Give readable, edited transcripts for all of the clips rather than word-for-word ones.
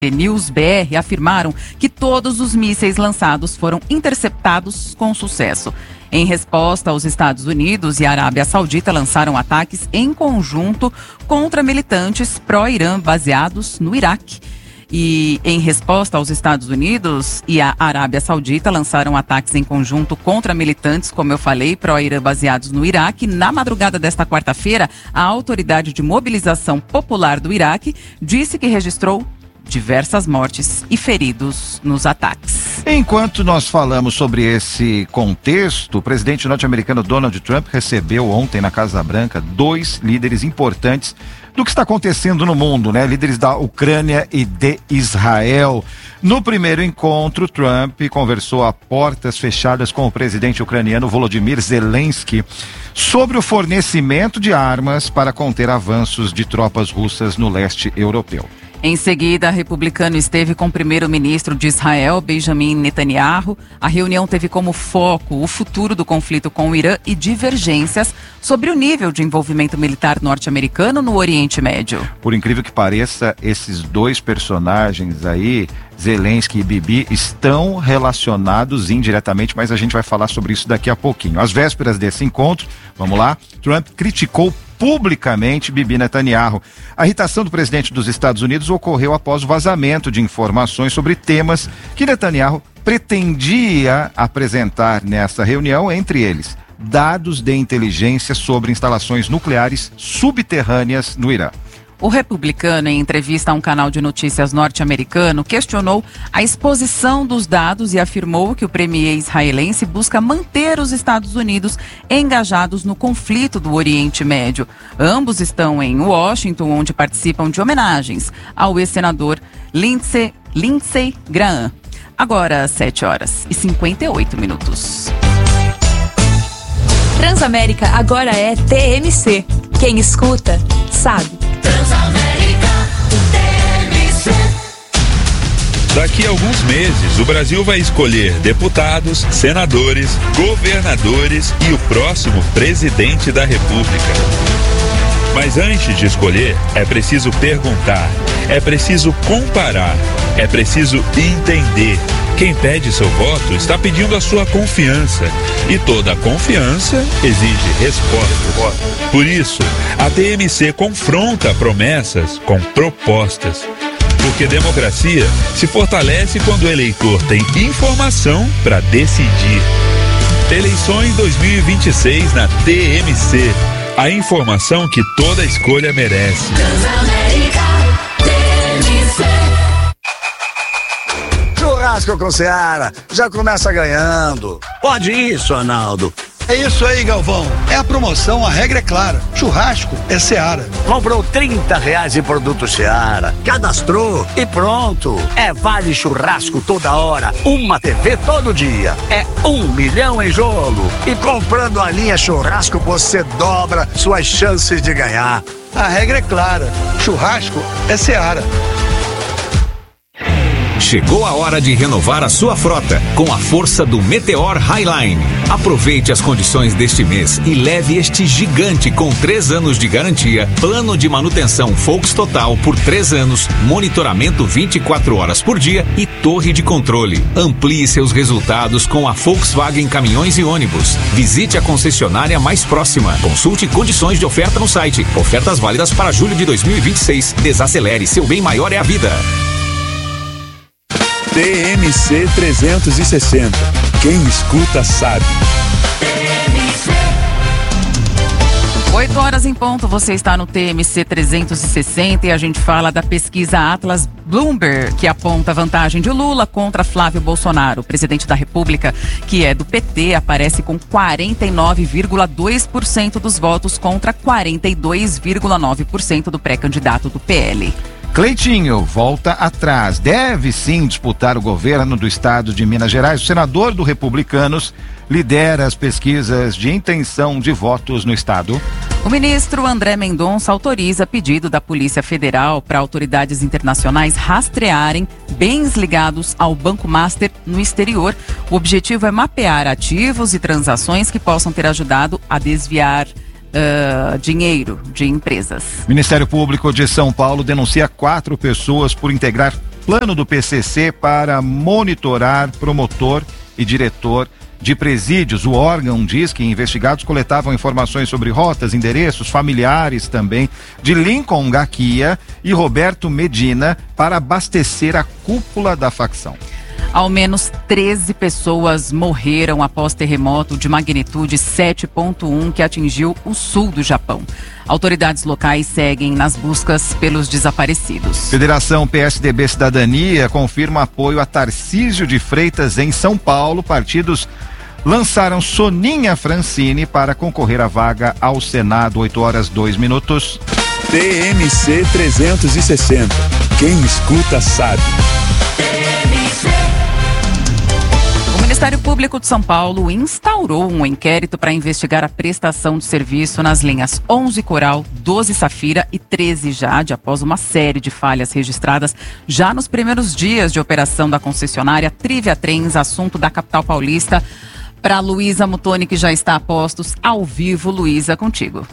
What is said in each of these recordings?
News BR afirmaram que todos os mísseis lançados foram interceptados com sucesso. Em resposta, os Estados Unidos e a Arábia Saudita lançaram ataques em conjunto contra militantes pró-Irã baseados no Iraque. E em resposta, os Estados Unidos e a Arábia Saudita lançaram ataques em conjunto contra militantes, como eu falei, pró-Irã baseados no Iraque. Na madrugada desta quarta-feira, a Autoridade de Mobilização Popular do Iraque disse que registrou diversas mortes e feridos nos ataques. Enquanto nós falamos sobre esse contexto, o presidente norte-americano Donald Trump recebeu ontem na Casa Branca 2 líderes importantes do que está acontecendo no mundo, né? Líderes da Ucrânia e de Israel. No primeiro encontro, Trump conversou a portas fechadas com o presidente ucraniano Volodymyr Zelensky sobre o fornecimento de armas para conter avanços de tropas russas no leste europeu. Em seguida, republicano esteve com o primeiro-ministro de Israel, Benjamin Netanyahu. A reunião teve como foco o futuro do conflito com o Irã e divergências sobre o nível de envolvimento militar norte-americano no Oriente Médio. Por incrível que pareça, esses 2 personagens aí, Zelensky e Bibi, estão relacionados indiretamente, mas a gente vai falar sobre isso daqui a pouquinho. Às vésperas desse encontro, vamos lá, Trump criticou publicamente Bibi Netanyahu. A irritação do presidente dos Estados Unidos ocorreu após o vazamento de informações sobre temas que Netanyahu pretendia apresentar nessa reunião, entre eles dados de inteligência sobre instalações nucleares subterrâneas no Irã. O republicano, em entrevista a um canal de notícias norte-americano, questionou a exposição dos dados e afirmou que o premier israelense busca manter os Estados Unidos engajados no conflito do Oriente Médio. Ambos estão em Washington, onde participam de homenagens ao ex-senador Lindsey Graham. Agora, 7h58. Transamérica agora é TMC. Quem escuta, sabe. Transamérica, TMC. Daqui a alguns meses, o Brasil vai escolher deputados, senadores, governadores e o próximo presidente da República. Mas antes de escolher, é preciso perguntar, é preciso comparar, é preciso entender. Quem pede seu voto está pedindo a sua confiança. E toda confiança exige resposta. Por isso, a TMC confronta promessas com propostas. Porque democracia se fortalece quando o eleitor tem informação para decidir. Eleições 2026 na TMC. A informação que toda escolha merece. Transamérica, TMC. Churrasco com Seara, já começa ganhando. Pode isso, Arnaldo. É isso aí, Galvão. É a promoção, a regra é clara. Churrasco é Seara. Comprou R$30 em produto Seara, cadastrou e pronto. É vale churrasco toda hora, uma TV todo dia. É 1 milhão em jogo. E comprando a linha churrasco, você dobra suas chances de ganhar. A regra é clara. Churrasco é Seara. Chegou a hora de renovar a sua frota com a força do Meteor Highline. Aproveite as condições deste mês e leve este gigante com 3 anos de garantia, plano de manutenção Volks Total por 3 anos, monitoramento 24 horas por dia e torre de controle. Amplie seus resultados com a Volkswagen Caminhões e Ônibus. Visite a concessionária mais próxima. Consulte condições de oferta no site. Ofertas válidas para julho de 2026. Desacelere, seu bem maior é a vida. TMC 360. Quem escuta sabe. 8h em ponto, você está no TMC 360 e a gente fala da pesquisa Atlas Bloomberg, que aponta vantagem de Lula contra Flávio Bolsonaro. O presidente da República, que é do PT, aparece com 49,2% dos votos contra 42,9% do pré-candidato do PL. Cleitinho volta atrás. Deve sim disputar o governo do estado de Minas Gerais. O senador do Republicanos lidera as pesquisas de intenção de votos no estado. O ministro André Mendonça autoriza pedido da Polícia Federal para autoridades internacionais rastrearem bens ligados ao Banco Master no exterior. O objetivo é mapear ativos e transações que possam ter ajudado a desviar dinheiro de empresas. Ministério Público de São Paulo denuncia 4 pessoas por integrar plano do PCC para monitorar promotor e diretor de presídios. O órgão diz que investigados coletavam informações sobre rotas, endereços, familiares também de Lincoln Gaquia e Roberto Medina para abastecer a cúpula da facção. Ao menos 13 pessoas morreram após terremoto de magnitude 7,1 que atingiu o sul do Japão. Autoridades locais seguem nas buscas pelos desaparecidos. Federação PSDB Cidadania confirma apoio a Tarcísio de Freitas em São Paulo. Partidos lançaram Soninha Francini para concorrer à vaga ao Senado. 8h02. TMC 360. Quem escuta sabe. O Ministério Público de São Paulo instaurou um inquérito para investigar a prestação de serviço nas linhas 11 Coral, 12 Safira e 13 Jade, após uma série de falhas registradas já nos primeiros dias de operação da concessionária Trivia Trens, assunto da capital paulista. Para Luísa Mutoni, que já está a postos ao vivo. Luísa, contigo.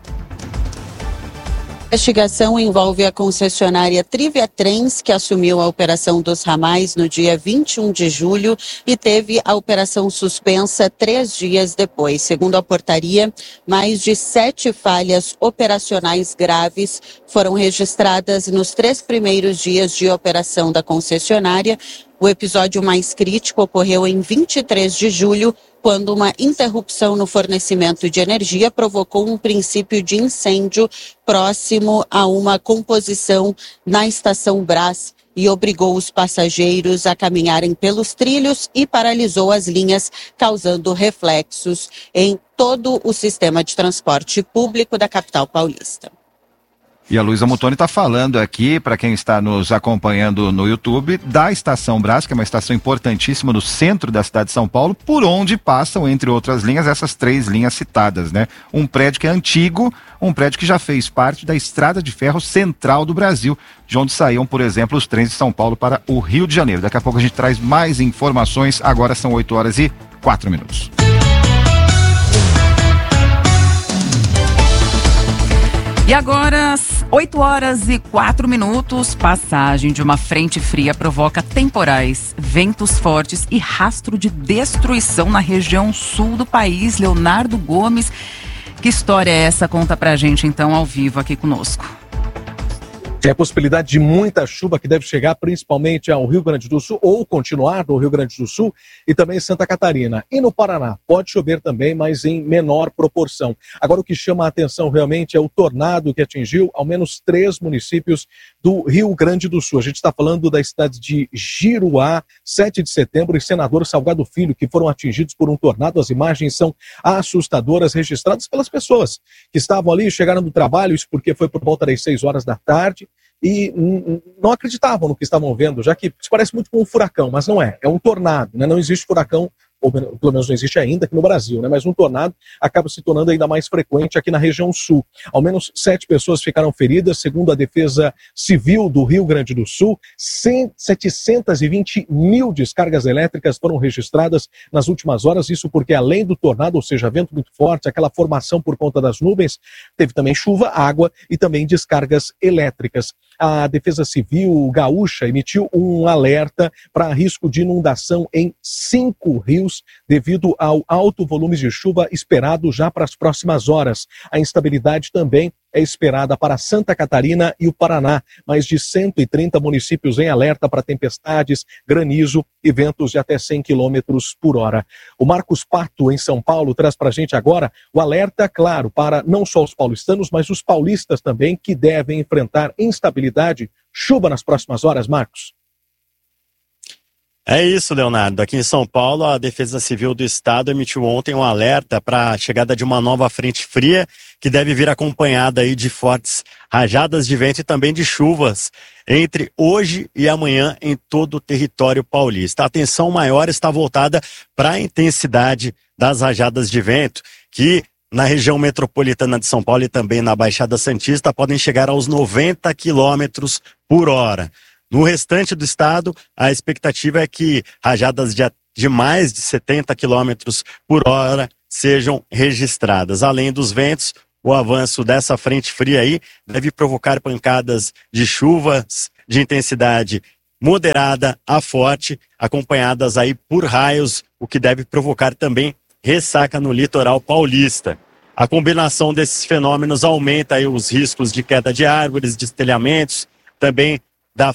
A investigação envolve a concessionária Trivia Trens, que assumiu a operação dos ramais no dia 21 de julho e teve a operação suspensa 3 dias depois. Segundo a portaria, mais de 7 falhas operacionais graves foram registradas nos 3 primeiros dias de operação da concessionária. O episódio mais crítico ocorreu em 23 de julho, quando uma interrupção no fornecimento de energia provocou um princípio de incêndio próximo a uma composição na estação Brás e obrigou os passageiros a caminharem pelos trilhos e paralisou as linhas, causando reflexos em todo o sistema de transporte público da capital paulista. E a Luísa Mutoni está falando aqui, para quem está nos acompanhando no YouTube, da Estação Brás, que é uma estação importantíssima no centro da cidade de São Paulo, por onde passam, entre outras linhas, essas 3 linhas citadas, né? Um prédio que é antigo, um prédio que já fez parte da Estrada de Ferro Central do Brasil, de onde saíam, por exemplo, os trens de São Paulo para o Rio de Janeiro. Daqui a pouco a gente traz mais informações, agora são 8h04. E agora, 8h04, passagem de uma frente fria provoca temporais, ventos fortes e rastro de destruição na região sul do país. Leonardo Gomes, que história é essa? Conta pra gente então ao vivo aqui conosco. É a possibilidade de muita chuva que deve chegar principalmente ao Rio Grande do Sul, ou continuar no Rio Grande do Sul e também Santa Catarina. E no Paraná, pode chover também, mas em menor proporção. Agora, o que chama a atenção realmente é o tornado que atingiu ao menos 3 municípios do Rio Grande do Sul. A gente está falando das cidades de Giruá, 7 de setembro e Senador Salgado Filho, que foram atingidos por um tornado. As imagens são assustadoras, registradas pelas pessoas que estavam ali, chegaram do trabalho, isso porque foi por volta das 6 horas da tarde, e não acreditavam no que estavam vendo, já que isso parece muito com um furacão, mas não é. É um tornado, né? Não existe furacão, ou pelo menos não existe ainda aqui no Brasil, né? Mas um tornado acaba se tornando ainda mais frequente aqui na região sul. Ao menos 7 pessoas ficaram feridas, segundo a Defesa Civil do Rio Grande do Sul. 720 mil descargas elétricas foram registradas nas últimas horas, isso porque além do tornado, ou seja, vento muito forte, aquela formação por conta das nuvens, teve também chuva, água e também descargas elétricas. A Defesa Civil gaúcha emitiu um alerta para risco de inundação em 5 rios devido ao alto volume de chuva esperado já para as próximas horas. A instabilidade também é esperada para Santa Catarina e o Paraná. Mais de 130 municípios em alerta para tempestades, granizo e ventos de até 100 km por hora. O Marcos Pato, em São Paulo, traz para a gente agora o alerta, claro, para não só os paulistanos, mas os paulistas também, que devem enfrentar instabilidade, chuva nas próximas horas, Marcos. É isso, Leonardo. Aqui em São Paulo, a Defesa Civil do Estado emitiu ontem um alerta para a chegada de uma nova frente fria que deve vir acompanhada aí de fortes rajadas de vento e também de chuvas entre hoje e amanhã em todo o território paulista. A atenção maior está voltada para a intensidade das rajadas de vento, que na região metropolitana de São Paulo e também na Baixada Santista podem chegar aos 90 km por hora. No restante do estado, a expectativa é que rajadas de mais de 70 km por hora sejam registradas. Além dos ventos, o avanço dessa frente fria aí deve provocar pancadas de chuvas de intensidade moderada a forte, acompanhadas aí por raios, o que deve provocar também ressaca no litoral paulista. A combinação desses fenômenos aumenta aí os riscos de queda de árvores, de estelhamentos, também da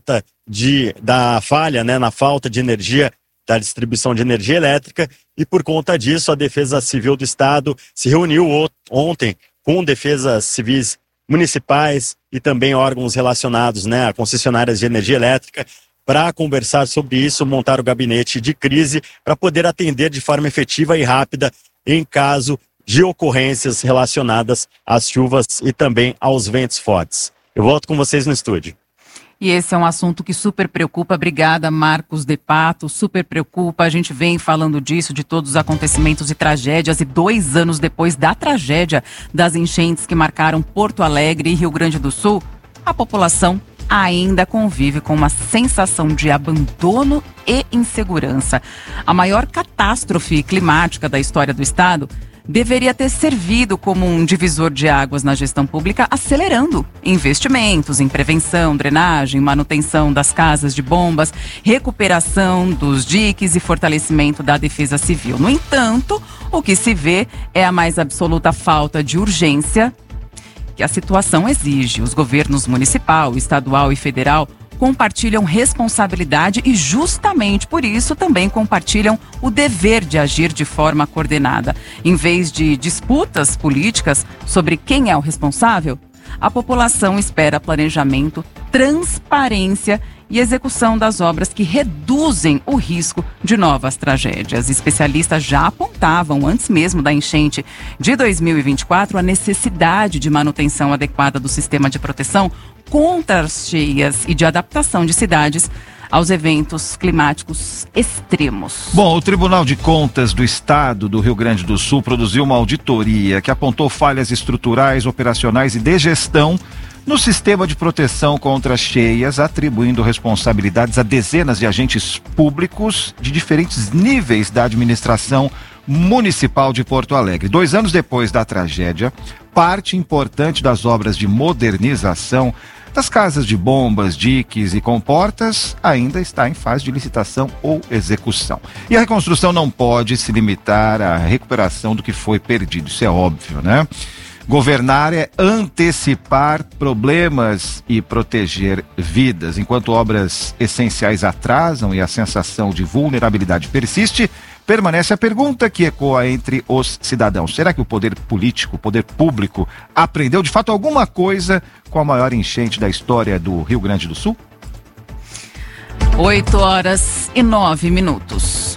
falha, né, na falta de energia, da distribuição de energia elétrica, e por conta disso a Defesa Civil do Estado se reuniu ontem com defesas civis municipais e também órgãos relacionados, né, a concessionárias de energia elétrica, para conversar sobre isso, montar o gabinete de crise para poder atender de forma efetiva e rápida em caso de ocorrências relacionadas às chuvas e também aos ventos fortes. Eu volto com vocês no estúdio. E esse é um assunto que super preocupa. Obrigada, Marcos de Pato, super preocupa. A gente vem falando disso, de todos os acontecimentos e tragédias, e 2 anos depois da tragédia das enchentes que marcaram Porto Alegre e Rio Grande do Sul, a população ainda convive com uma sensação de abandono e insegurança. A maior catástrofe climática da história do estado deveria ter servido como um divisor de águas na gestão pública, acelerando investimentos em prevenção, drenagem, manutenção das casas de bombas, recuperação dos diques e fortalecimento da defesa civil. No entanto, o que se vê é a mais absoluta falta de urgência que a situação exige. Os governos municipal, estadual e federal compartilham responsabilidade e justamente por isso também compartilham o dever de agir de forma coordenada. Em vez de disputas políticas sobre quem é o responsável, a população espera planejamento, transparência e execução das obras que reduzem o risco de novas tragédias. Especialistas já apontavam, antes mesmo da enchente de 2024, a necessidade de manutenção adequada do sistema de proteção contra as cheias e de adaptação de cidades aos eventos climáticos extremos. Bom, o Tribunal de Contas do Estado do Rio Grande do Sul produziu uma auditoria que apontou falhas estruturais, operacionais e de gestão no sistema de proteção contra cheias, atribuindo responsabilidades a dezenas de agentes públicos de diferentes níveis da administração municipal de Porto Alegre. 2 anos depois da tragédia, parte importante das obras de modernização das casas de bombas, diques e comportas ainda está em fase de licitação ou execução. E a reconstrução não pode se limitar à recuperação do que foi perdido, isso é óbvio, né? Governar é antecipar problemas e proteger vidas. Enquanto obras essenciais atrasam e a sensação de vulnerabilidade persiste, permanece a pergunta que ecoa entre os cidadãos. Será que o poder político, o poder público, aprendeu de fato alguma coisa com a maior enchente da história do Rio Grande do Sul? 8h09.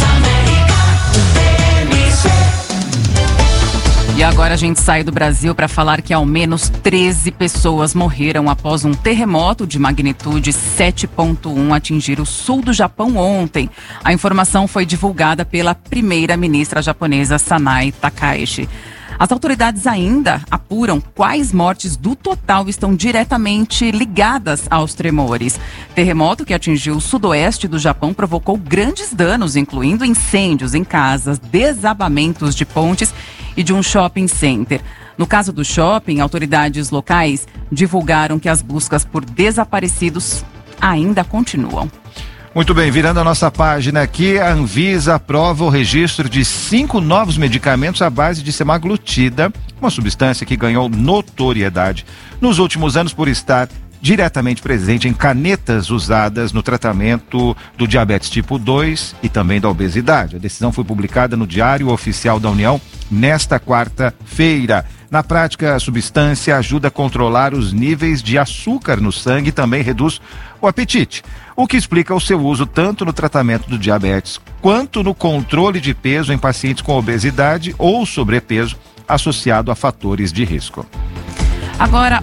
E agora a gente sai do Brasil para falar que ao menos 13 pessoas morreram após um terremoto de magnitude 7.1 atingir o sul do Japão ontem. A informação foi divulgada pela primeira-ministra japonesa Sanae Takaichi. As autoridades ainda apuram quais mortes do total estão diretamente ligadas aos tremores. Terremoto que atingiu o sudoeste do Japão provocou grandes danos, incluindo incêndios em casas, desabamentos de pontes e de um shopping center. No caso do shopping, autoridades locais divulgaram que as buscas por desaparecidos ainda continuam. Muito bem, virando a nossa página aqui, a Anvisa aprova o registro de 5 novos medicamentos à base de semaglutida, uma substância que ganhou notoriedade nos últimos anos por estar diretamente presente em canetas usadas no tratamento do diabetes tipo 2 e também da obesidade. A decisão foi publicada no Diário Oficial da União nesta quarta-feira. Na prática, a substância ajuda a controlar os níveis de açúcar no sangue e também reduz o apetite, o que explica o seu uso tanto no tratamento do diabetes quanto no controle de peso em pacientes com obesidade ou sobrepeso associado a fatores de risco. Agora,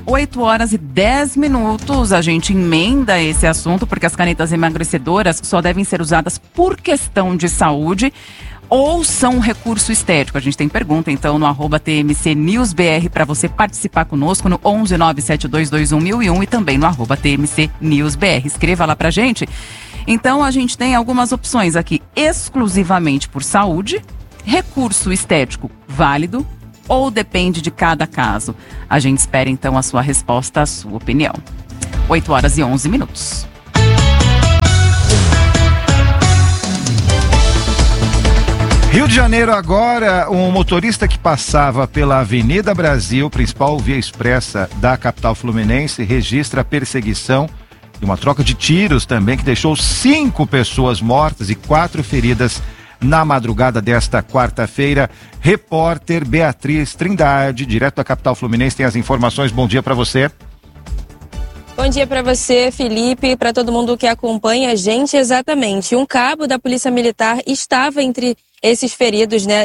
8h10, a gente emenda esse assunto porque as canetas emagrecedoras só devem ser usadas por questão de saúde ou são um recurso estético. A gente tem pergunta, então, no @TMCNewsBR para você participar conosco no 11 97221 1001 e também no @TMCNewsBR. Escreva lá pra gente. Então, a gente tem algumas opções aqui, exclusivamente por saúde, recurso estético válido, ou depende de cada caso? A gente espera então a sua resposta, a sua opinião. 8h11. Rio de Janeiro agora, um motorista que passava pela Avenida Brasil, principal via expressa da capital fluminense, registra a perseguição e uma troca de tiros também que deixou 5 pessoas mortas e 4 feridas na madrugada desta quarta-feira. Repórter Beatriz Trindade, direto da capital fluminense, tem as informações. Bom dia para você. Bom dia para você, Felipe, para todo mundo que acompanha a gente. Exatamente, um cabo da Polícia Militar estava entre esses feridos, né?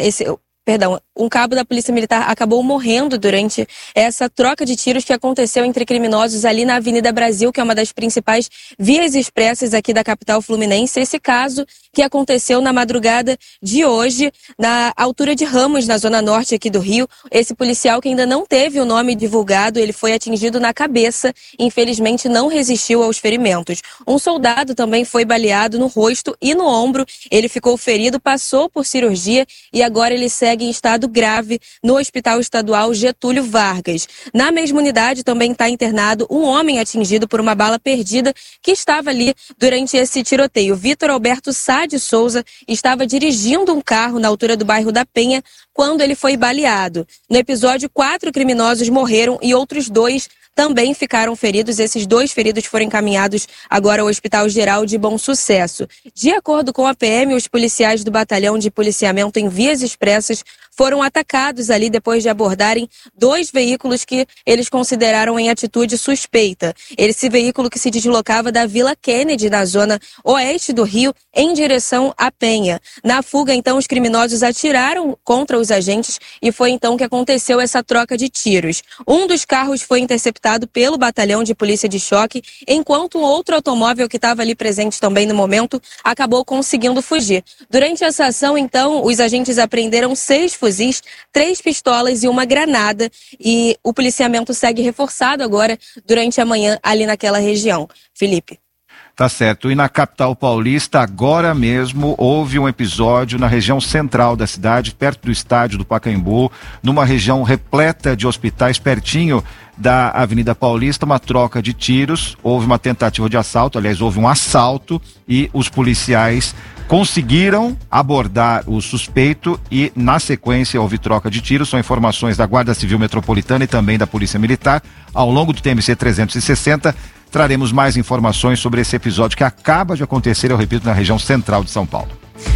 Um cabo da Polícia Militar acabou morrendo durante essa troca de tiros que aconteceu entre criminosos ali na Avenida Brasil, que é uma das principais vias expressas aqui da capital fluminense. Esse caso que aconteceu na madrugada de hoje, na altura de Ramos, na zona norte aqui do Rio. Esse policial, que ainda não teve o nome divulgado, ele foi atingido na cabeça, infelizmente não resistiu aos ferimentos. Um soldado também foi baleado no rosto e no ombro, ele ficou ferido, passou por cirurgia e agora ele segue em estado grave no Hospital Estadual Getúlio Vargas. Na mesma unidade também está internado um homem atingido por uma bala perdida que estava ali durante esse tiroteio. Vitor Alberto Sá de Souza estava dirigindo um carro na altura do bairro da Penha quando ele foi baleado. No episódio, 4 criminosos morreram e outros 2 também ficaram feridos. Esses 2 feridos foram encaminhados agora ao Hospital Geral de Bom Sucesso. De acordo com a PM, os policiais do Batalhão de Policiamento em Vias Expressas foram atacados ali depois de abordarem 2 veículos que eles consideraram em atitude suspeita. Esse veículo que se deslocava da Vila Kennedy, na zona oeste do Rio, em direção à Penha. Na fuga, então, os criminosos atiraram contra os agentes e foi então que aconteceu essa troca de tiros. Um dos carros foi interceptado pelo Batalhão de Polícia de Choque, enquanto um outro automóvel que estava ali presente também no momento acabou conseguindo fugir. Durante essa ação, então, os agentes apreenderam 6 fuzis, 3 pistolas e uma granada, e o policiamento segue reforçado agora durante a manhã ali naquela região. Felipe. Tá certo. E na capital paulista, agora mesmo, houve um episódio na região central da cidade, perto do estádio do Pacaembu, numa região repleta de hospitais, pertinho da Avenida Paulista, uma troca de tiros, houve uma tentativa de assalto, aliás, houve um assalto e os policiais conseguiram abordar o suspeito e, na sequência, houve troca de tiros. São informações da Guarda Civil Metropolitana e também da Polícia Militar. Ao longo do TMC 360, traremos mais informações sobre esse episódio que acaba de acontecer, eu repito, na região central de São Paulo.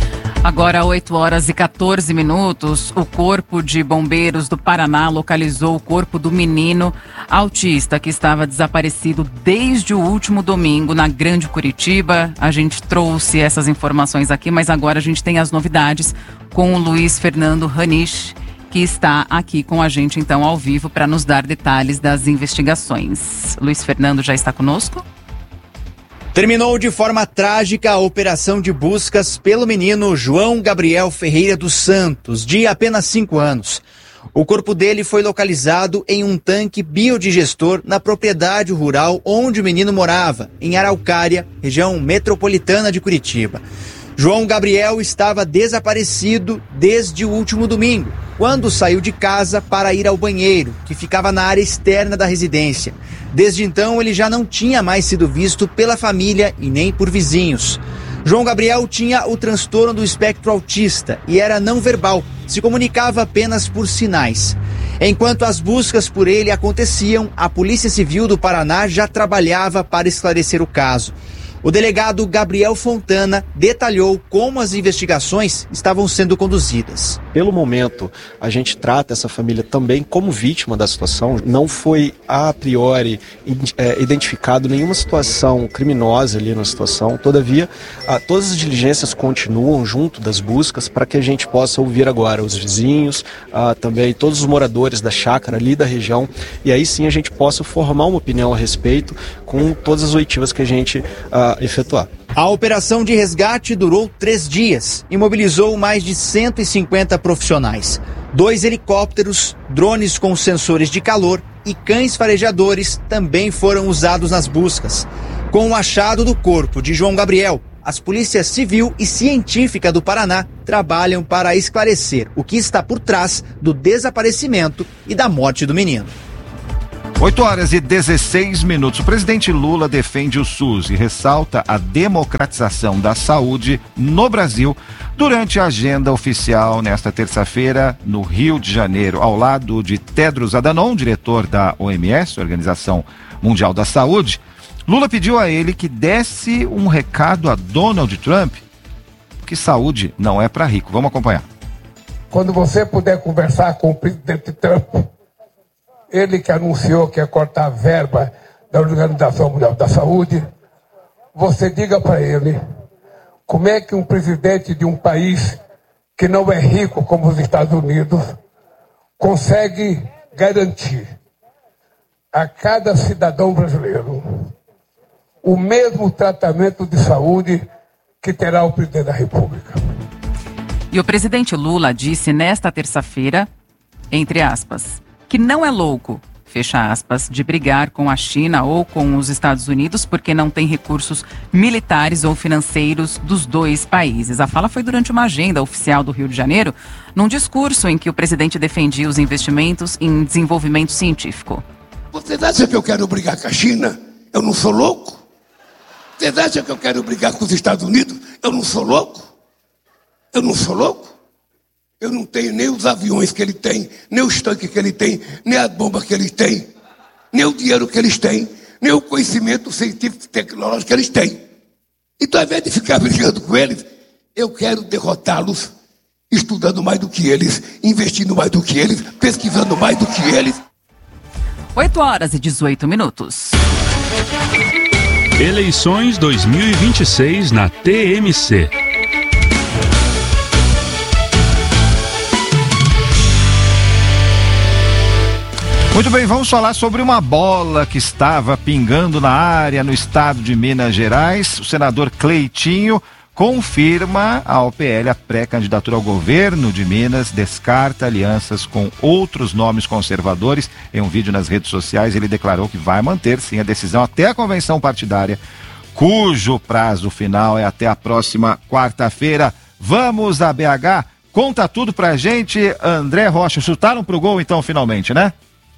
Agora, 8h14, o Corpo de Bombeiros do Paraná localizou o corpo do menino autista que estava desaparecido desde o último domingo na Grande Curitiba. A gente trouxe essas informações aqui, mas agora a gente tem as novidades com o Luiz Fernando Ranisch, que está aqui com a gente, então, ao vivo, para nos dar detalhes das investigações. Luiz Fernando já está conosco? Terminou de forma trágica a operação de buscas pelo menino João Gabriel Ferreira dos Santos, de apenas 5 anos. O corpo dele foi localizado em um tanque biodigestor na propriedade rural onde o menino morava, em Araucária, região metropolitana de Curitiba. João Gabriel estava desaparecido desde o último domingo, quando saiu de casa para ir ao banheiro, que ficava na área externa da residência. Desde então, ele já não tinha mais sido visto pela família e nem por vizinhos. João Gabriel tinha o transtorno do espectro autista e era não verbal, se comunicava apenas por sinais. Enquanto as buscas por ele aconteciam, a Polícia Civil do Paraná já trabalhava para esclarecer o caso. O delegado Gabriel Fontana detalhou como as investigações estavam sendo conduzidas. Pelo momento, a gente trata essa família também como vítima da situação. Não foi a priori identificado nenhuma situação criminosa ali na situação. Todavia, todas as diligências continuam junto das buscas para que a gente possa ouvir agora os vizinhos, também todos os moradores da chácara ali da região, e aí sim a gente possa formar uma opinião a respeito com todas as oitivas que a gente efetuar. A operação de resgate durou 3 dias e mobilizou mais de 150 profissionais. 2 helicópteros, drones com sensores de calor e cães farejadores também foram usados nas buscas. Com o achado do corpo de João Gabriel, as polícias civil e científica do Paraná trabalham para esclarecer o que está por trás do desaparecimento e da morte do menino. 8h16. O presidente Lula defende o SUS e ressalta a democratização da saúde no Brasil durante a agenda oficial nesta terça-feira no Rio de Janeiro, ao lado de Tedros Adhanom, diretor da OMS, Organização Mundial da Saúde. Lula pediu a ele que desse um recado a Donald Trump, que saúde não é para rico. Vamos acompanhar. Quando você puder conversar com o presidente Trump, ele que anunciou que ia cortar a verba da Organização Mundial da Saúde, você diga para ele como é que um presidente de um país que não é rico como os Estados Unidos consegue garantir a cada cidadão brasileiro o mesmo tratamento de saúde que terá o presidente da República. E o presidente Lula disse nesta terça-feira, entre aspas, que não é louco, fecha aspas, de brigar com a China ou com os Estados Unidos porque não tem recursos militares ou financeiros dos dois países. A fala foi durante uma agenda oficial do Rio de Janeiro, num discurso em que o presidente defendia os investimentos em desenvolvimento científico. Vocês acham que eu quero brigar com a China? Eu não sou louco? Vocês acham que eu quero brigar com os Estados Unidos? Eu não sou louco? Eu não sou louco? Eu não tenho nem os aviões que ele tem, nem os tanques que ele tem, nem as bombas que ele tem, nem o dinheiro que eles têm, nem o conhecimento científico e tecnológico que eles têm. Então, ao invés de ficar brigando com eles, eu quero derrotá-los estudando mais do que eles, investindo mais do que eles, pesquisando mais do que eles. 8h18. Eleições 2026 na TMC. Muito bem, vamos falar sobre uma bola que estava pingando na área no estado de Minas Gerais. O senador Cleitinho confirma ao PL a pré-candidatura ao governo de Minas, descarta alianças com outros nomes conservadores. Em um vídeo nas redes sociais, ele declarou que vai manter, sim, a decisão até a convenção partidária, cujo prazo final é até a próxima quarta-feira. Vamos a BH, conta tudo pra gente, André Rocha. Chutaram pro gol então, finalmente, né?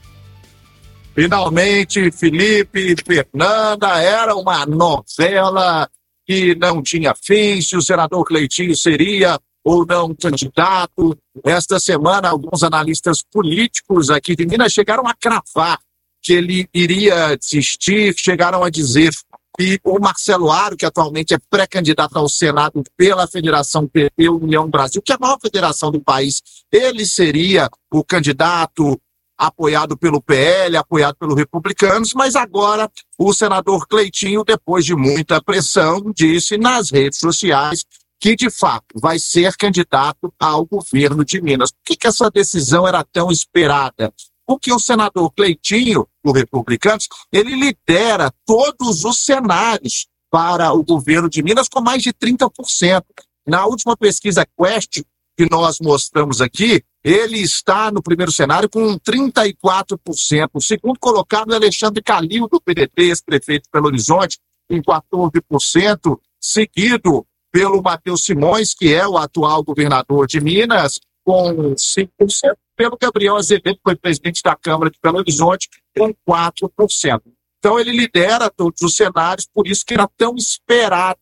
Finalmente, Felipe, Fernanda, era uma novela que não tinha fim, se o senador Cleitinho seria ou não candidato. Esta semana, alguns analistas políticos aqui de Minas chegaram a cravar que ele iria desistir, chegaram a dizer que o Marcelo Aro, que atualmente é pré-candidato ao Senado pela Federação PP União Brasil, que é a maior federação do país, ele seria o candidato apoiado pelo PL, apoiado pelos republicanos, mas agora o senador Cleitinho, depois de muita pressão, disse nas redes sociais que, de fato, vai ser candidato ao governo de Minas. Por que essa decisão era tão esperada? Porque o senador Cleitinho, do Republicanos, ele lidera todos os cenários para o governo de Minas com mais de 30%. Na última pesquisa Quest, que nós mostramos aqui, ele está no primeiro cenário com 34%. O segundo colocado é Alexandre Calil, do PDT, ex-prefeito de Belo Horizonte, em 14%, seguido pelo Matheus Simões, que é o atual governador de Minas, com 5%, pelo Gabriel Azevedo, que foi presidente da Câmara de Belo Horizonte, com 4%. Então ele lidera todos os cenários, por isso que era tão esperada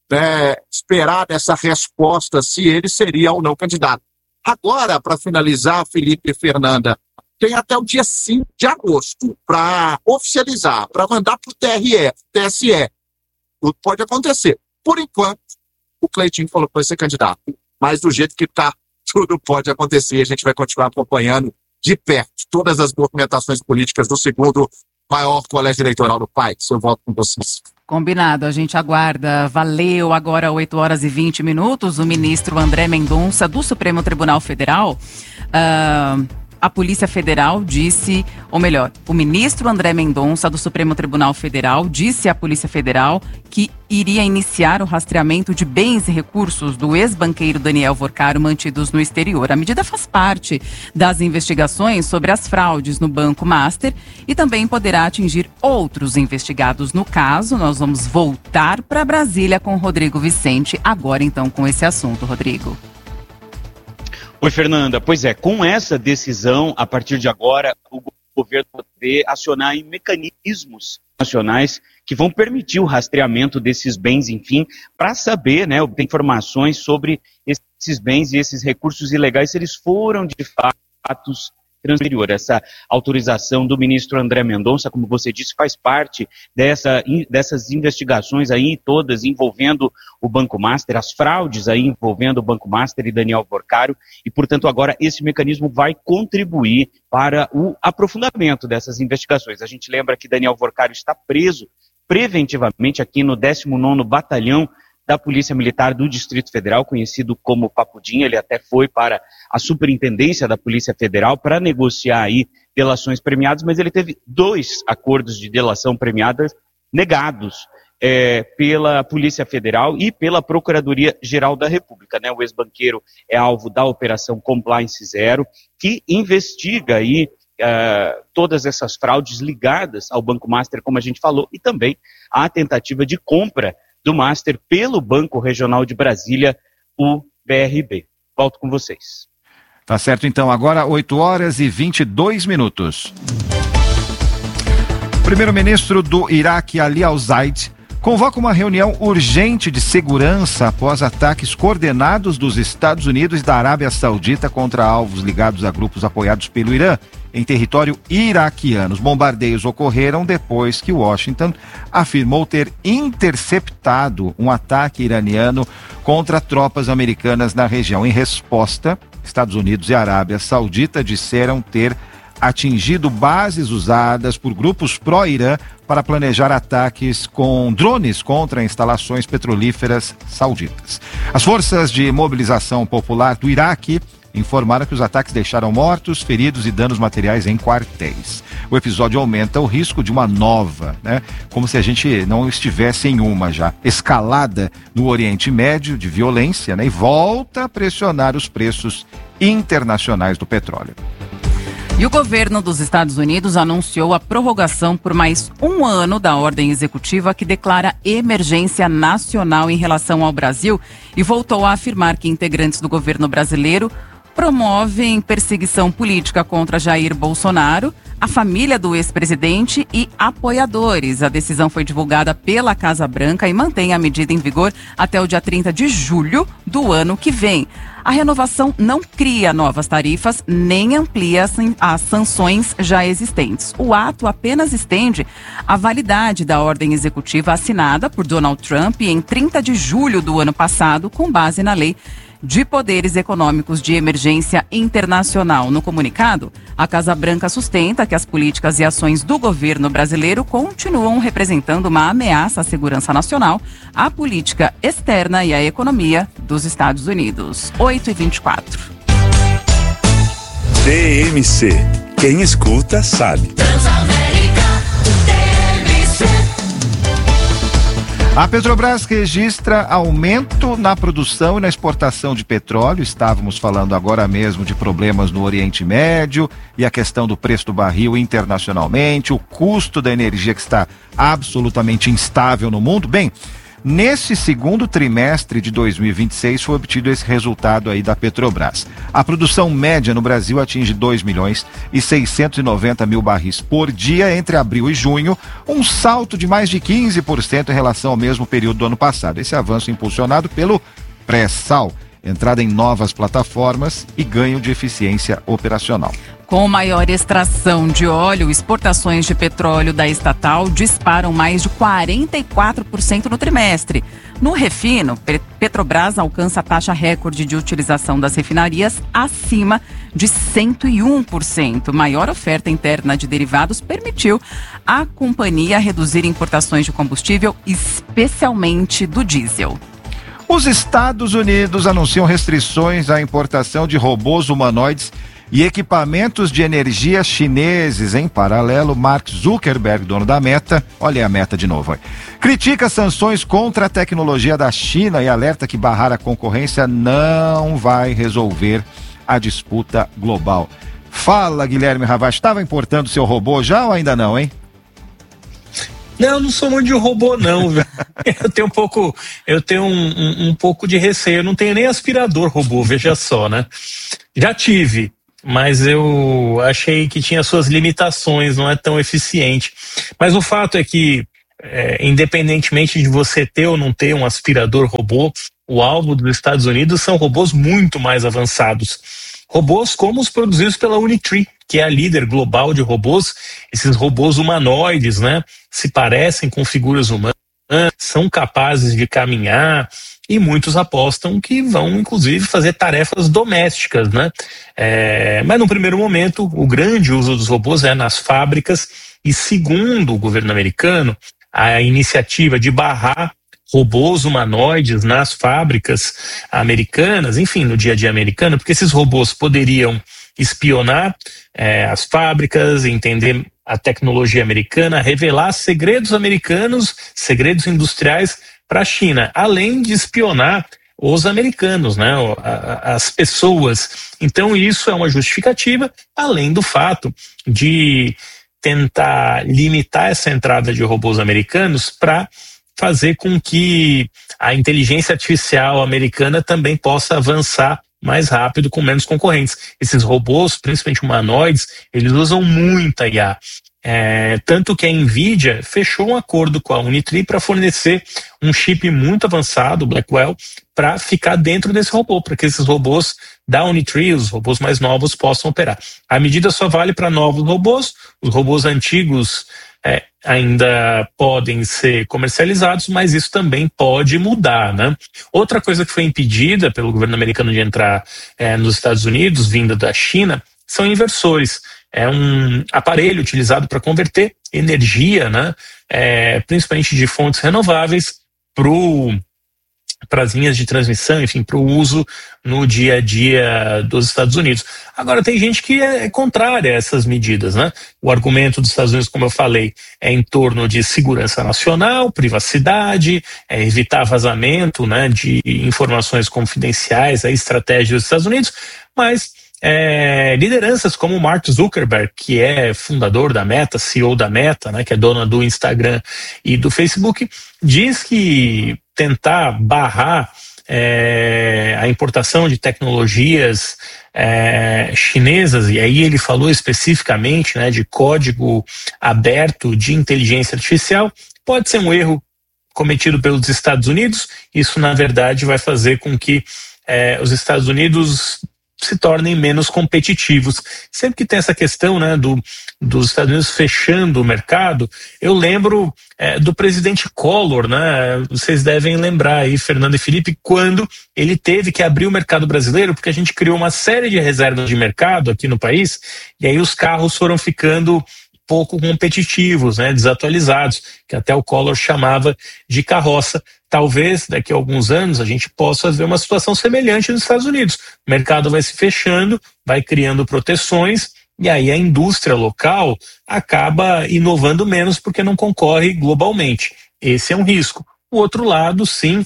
essa resposta se ele seria ou não candidato. Agora, para finalizar, Felipe e Fernanda, tem até o dia 5 de agosto para oficializar, para mandar para o TSE. Tudo pode acontecer. Por enquanto, o Cleitinho falou que vai ser candidato. Mas do jeito que está, tudo pode acontecer. A gente vai continuar acompanhando de perto todas as movimentações políticas do segundo maior colégio eleitoral do país. Eu volto com vocês. Combinado, a gente aguarda. Valeu. Agora 8h20. O ministro André Mendonça, do Supremo Tribunal Federal, a Polícia Federal disse, ou melhor, o ministro André Mendonça, do Supremo Tribunal Federal, disse à Polícia Federal que iria iniciar o rastreamento de bens e recursos do ex-banqueiro Daniel Vorcaro mantidos no exterior. A medida faz parte das investigações sobre as fraudes no Banco Master e também poderá atingir outros investigados no caso. Nós vamos voltar para Brasília com o Rodrigo Vicente, agora então com esse assunto, Rodrigo. Oi, Fernanda. Pois é, com essa decisão, a partir de agora, o governo poder acionar em mecanismos nacionais que vão permitir o rastreamento desses bens, enfim, para saber, né, obter informações sobre esses bens e esses recursos ilegais, se eles foram de fato transferidos. Essa autorização do ministro André Mendonça, como você disse, faz parte dessas investigações aí todas envolvendo o Banco Master, as fraudes aí envolvendo o Banco Master e Daniel Porcaro, e portanto agora esse mecanismo vai contribuir para o aprofundamento dessas investigações. A gente lembra que Daniel Porcaro está preso preventivamente aqui no 19º Batalhão da Polícia Militar do Distrito Federal, conhecido como Papudim. Ele até foi para a Superintendência da Polícia Federal para negociar aí delações premiadas, mas ele teve 2 acordos de delação premiada negados pela Polícia Federal e pela Procuradoria-Geral da República, né? O ex-banqueiro é alvo da Operação Compliance Zero, que investiga aí todas essas fraudes ligadas ao Banco Master, como a gente falou, e também a tentativa de compra do Master pelo Banco Regional de Brasília, o BRB. Volto com vocês. Tá certo, então. Agora 8h22. O primeiro-ministro do Iraque, Ali Al-Zaid, convoca uma reunião urgente de segurança após ataques coordenados dos Estados Unidos e da Arábia Saudita contra alvos ligados a grupos apoiados pelo Irã em território iraquiano. Os bombardeios ocorreram depois que Washington afirmou ter interceptado um ataque iraniano contra tropas americanas na região. Em resposta, Estados Unidos e Arábia Saudita disseram ter atingido bases usadas por grupos pró-Irã para planejar ataques com drones contra instalações petrolíferas sauditas. As forças de mobilização popular do Iraque informaram que os ataques deixaram mortos, feridos e danos materiais em quartéis. O episódio aumenta o risco de uma nova, como se a gente não estivesse em uma já, escalada no Oriente Médio de violência, e volta a pressionar os preços internacionais do petróleo. E o governo dos Estados Unidos anunciou a prorrogação por mais 1 ano da ordem executiva que declara emergência nacional em relação ao Brasil e voltou a afirmar que integrantes do governo brasileiro promovem perseguição política contra Jair Bolsonaro, a família do ex-presidente e apoiadores. A decisão foi divulgada pela Casa Branca e mantém a medida em vigor até o dia 30 de julho do ano que vem. A renovação não cria novas tarifas nem amplia as sanções já existentes. O ato apenas estende a validade da ordem executiva assinada por Donald Trump em 30 de julho do ano passado, com base na lei de poderes econômicos de emergência internacional. No comunicado, a Casa Branca sustenta que as políticas e ações do governo brasileiro continuam representando uma ameaça à segurança nacional, à política externa e à economia dos Estados Unidos. 8h24. TMC. Quem escuta sabe. A Petrobras registra aumento na produção e na exportação de petróleo. Estávamos falando agora mesmo de problemas no Oriente Médio e a questão do preço do barril internacionalmente, o custo da energia que está absolutamente instável no mundo. Bem, nesse segundo trimestre de 2026 foi obtido esse resultado aí da Petrobras. A produção média no Brasil atinge 2.690.000 barris por dia entre abril e junho, um salto de mais de 15% em relação ao mesmo período do ano passado. Esse avanço impulsionado pelo pré-sal, entrada em novas plataformas e ganho de eficiência operacional. Com maior extração de óleo, exportações de petróleo da estatal disparam mais de 44% no trimestre. No refino, Petrobras alcança a taxa recorde de utilização das refinarias acima de 101%. Maior oferta interna de derivados permitiu à companhia reduzir importações de combustível, especialmente do diesel. Os Estados Unidos anunciam restrições à importação de robôs humanoides e equipamentos de energia chineses. Em paralelo, Mark Zuckerberg, dono da Meta, olha a Meta de novo, critica sanções contra a tecnologia da China e alerta que barrar a concorrência não vai resolver a disputa global. Fala, Guilherme Ravache, estava importando seu robô já ou ainda não, hein? Não, eu não sou muito de robô, não. Eu tenho um pouco de receio. Eu não tenho nem aspirador robô, veja só, né? Já tive. mas eu achei que tinha suas limitações, não é tão eficiente. Mas o fato é que, independentemente de você ter ou não ter um aspirador robô, o alvo dos Estados Unidos são robôs muito mais avançados. Robôs como os produzidos pela Unitree, que é a líder global de robôs. Esses robôs humanoides, né, se parecem com figuras humanas, são capazes de caminhar, e muitos apostam que vão, inclusive, fazer tarefas domésticas, né? Mas, no primeiro momento, o grande uso dos robôs é nas fábricas, e segundo o governo americano, a iniciativa de barrar robôs humanoides nas fábricas americanas, enfim, no dia a dia americano, porque esses robôs poderiam espionar as fábricas, entender a tecnologia americana, revelar segredos americanos, segredos industriais para a China, além de espionar os americanos, né, as pessoas. Então isso é uma justificativa, além do fato de tentar limitar essa entrada de robôs americanos para fazer com que a inteligência artificial americana também possa avançar mais rápido, com menos concorrentes. Esses robôs, principalmente humanoides, eles usam muita IA. Tanto que a NVIDIA fechou um acordo com a Unitree para fornecer um chip muito avançado, o Blackwell, para ficar dentro desse robô, para que esses robôs da Unitree, os robôs mais novos, possam operar. A medida só vale para novos robôs, os robôs antigos ainda podem ser comercializados, mas isso também pode mudar, né? Outra coisa que foi impedida pelo governo americano de entrar nos Estados Unidos, vinda da China, são inversores. É um aparelho utilizado para converter energia, né, principalmente de fontes renováveis, para as linhas de transmissão, enfim, para o uso no dia a dia dos Estados Unidos. Agora, tem gente que é contrária a essas medidas, né? O argumento dos Estados Unidos, como eu falei, é em torno de segurança nacional, privacidade, evitar vazamento, né, de informações confidenciais, a estratégia dos Estados Unidos, mas lideranças como o Mark Zuckerberg, que é fundador da Meta, CEO da Meta, né, que é dona do Instagram e do Facebook, diz que tentar barrar a importação de tecnologias chinesas, e aí ele falou especificamente, né, de código aberto de inteligência artificial, pode ser um erro cometido pelos Estados Unidos. Isso, na verdade, vai fazer com que os Estados Unidos se tornem menos competitivos. Sempre que tem essa questão, né, dos Estados Unidos fechando o mercado, eu lembro do presidente Collor, né? Vocês devem lembrar aí, Fernando e Felipe, quando ele teve que abrir o mercado brasileiro, porque a gente criou uma série de reservas de mercado aqui no país, e aí os carros foram ficando pouco competitivos, né, desatualizados, que até o Collor chamava de carroça. Talvez daqui a alguns anos a gente possa ver uma situação semelhante nos Estados Unidos. O mercado vai se fechando, vai criando proteções, e aí a indústria local acaba inovando menos porque não concorre globalmente. Esse é um risco. O outro lado, sim,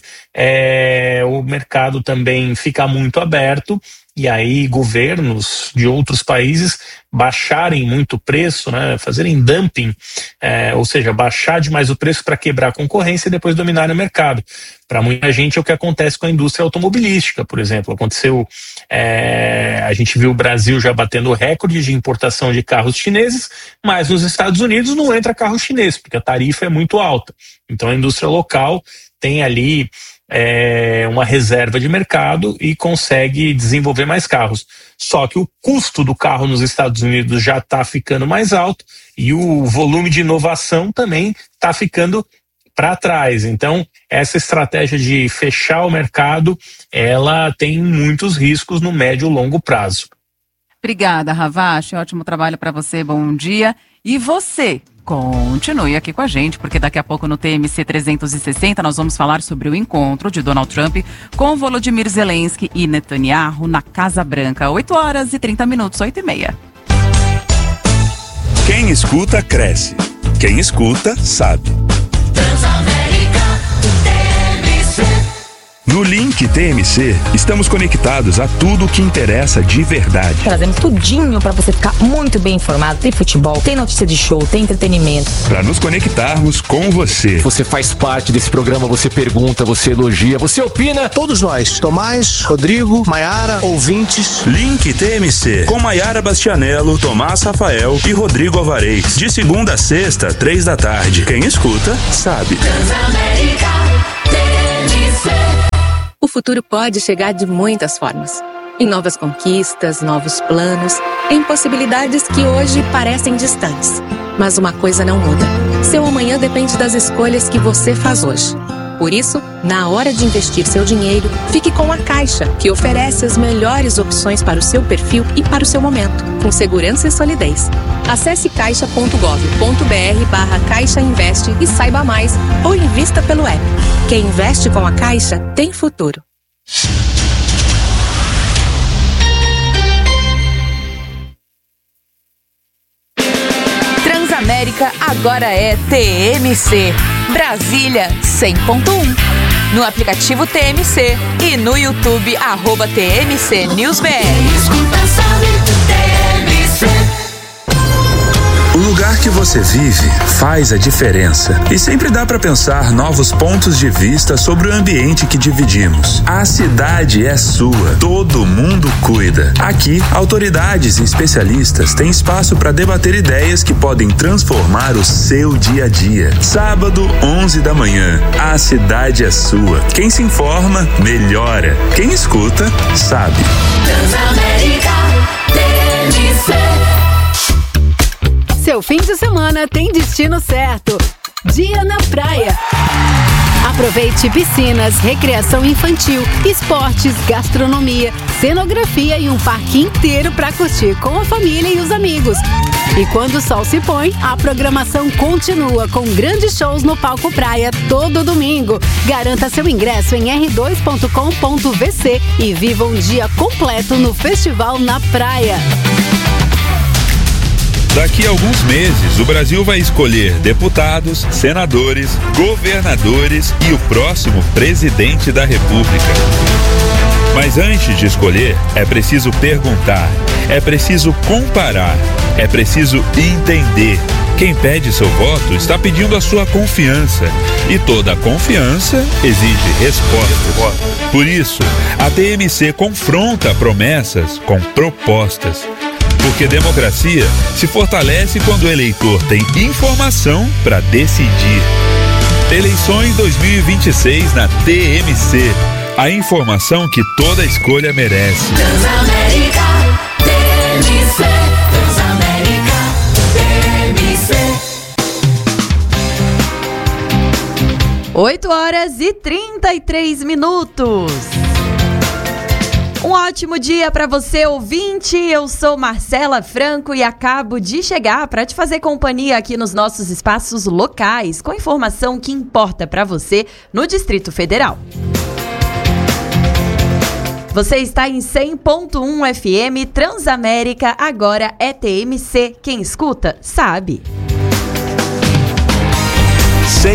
o mercado também fica muito aberto, e aí governos de outros países baixarem muito o preço, né, fazerem dumping, ou seja, baixar demais o preço para quebrar a concorrência e depois dominar o mercado. Para muita gente é o que acontece com a indústria automobilística, por exemplo. Aconteceu, a gente viu o Brasil já batendo recorde de importação de carros chineses, mas nos Estados Unidos não entra carro chinês, porque a tarifa é muito alta. Então a indústria local tem ali uma reserva de mercado e consegue desenvolver mais carros. Só que o custo do carro nos Estados Unidos já está ficando mais alto e o volume de inovação também está ficando para trás. Então, essa estratégia de fechar o mercado, ela tem muitos riscos no médio e longo prazo. Obrigada, Ravache. Ótimo trabalho para você. Bom dia. E você? Continue aqui com a gente, porque daqui a pouco no TMC 360 nós vamos falar sobre o encontro de Donald Trump com Volodymyr Zelensky e Netanyahu na Casa Branca. 8h30, 8h30. Quem escuta, cresce. Quem escuta, sabe. No Link TMC, estamos conectados a tudo o que interessa de verdade. Trazemos tudinho pra você ficar muito bem informado. Tem futebol, tem notícia de show, tem entretenimento. Para nos conectarmos com você. Você faz parte desse programa, você pergunta, você elogia, você opina. Todos nós, Tomás, Rodrigo, Maiara, ouvintes. Link TMC, com Maiara Bastianello, Tomás Rafael e Rodrigo Alvarez. De segunda a sexta, 3 da tarde. Quem escuta, sabe. O futuro pode chegar de muitas formas. Em novas conquistas, novos planos, em possibilidades que hoje parecem distantes. Mas uma coisa não muda. Seu amanhã depende das escolhas que você faz hoje. Por isso, na hora de investir seu dinheiro, fique com a Caixa, que oferece as melhores opções para o seu perfil e para o seu momento, com segurança e solidez. Acesse caixa.gov.br/Caixa Investe e saiba mais, ou invista pelo app. Quem investe com a Caixa tem futuro. Transamérica agora é TMC. Brasília 100.1. No aplicativo TMC e no YouTube @TMC NewsBR. O lugar que você vive faz a diferença. E sempre dá para pensar novos pontos de vista sobre o ambiente que dividimos. A cidade é sua, todo mundo cuida. Aqui, autoridades e especialistas têm espaço para debater ideias que podem transformar o seu dia a dia. Sábado, 11 da manhã, a cidade é sua. Quem se informa, melhora. Quem escuta, sabe. Transamérica TMC. Seu fim de semana tem destino certo. Dia na praia. Aproveite piscinas, recreação infantil, esportes, gastronomia, cenografia e um parque inteiro para curtir com a família e os amigos. E quando o sol se põe, a programação continua com grandes shows no Palco Praia todo domingo. Garanta seu ingresso em r2.com.vc e viva um dia completo no Festival na Praia. Daqui a alguns meses, o Brasil vai escolher deputados, senadores, governadores e o próximo presidente da República. Mas antes de escolher, é preciso perguntar, é preciso comparar, é preciso entender. Quem pede seu voto está pedindo a sua confiança. E toda confiança exige respostas. Por isso, a TMC confronta promessas com propostas. Porque democracia se fortalece quando o eleitor tem informação para decidir. Eleições 2026 na TMC. A informação que toda escolha merece. Transamérica TMC. Transamérica TMC. 8h33. Um ótimo dia para você, ouvinte. Eu sou Marcela Franco e acabo de chegar para te fazer companhia aqui nos nossos espaços locais, com informação que importa para você no Distrito Federal. Você está em 100.1 FM, Transamérica, agora é TMC. Quem escuta, sabe.